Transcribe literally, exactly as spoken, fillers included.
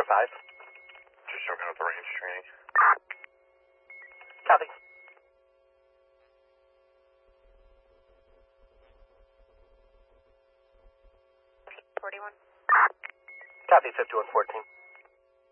four five. Just joking with the range training. Copy. forty-one. Copy, fifty-one fourteen.